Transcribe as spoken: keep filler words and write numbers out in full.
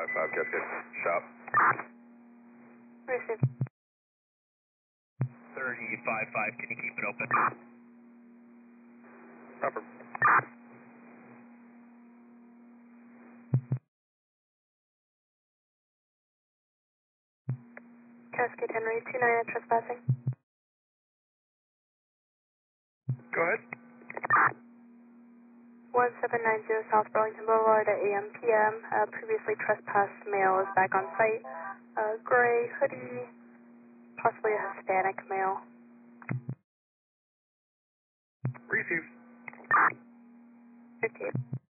five, Cascade. Shop. Receive. thirty-five five, can you keep it open? Proper. Cascade Henry, two nine at trespassing. Go ahead. one seven nine zero South Burlington Boulevard at A M P M. Uh, previously trespassed male is back on site. Uh, gray hoodie, possibly a Hispanic male. Receive. fifty-eight.